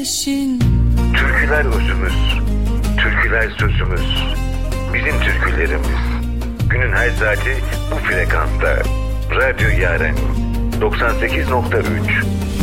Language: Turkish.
peşin. Türküler özümüz, türküler sözümüz. Bizim türkülerimiz. Günün her saati bu frekansta. Radyo Yaren 98.3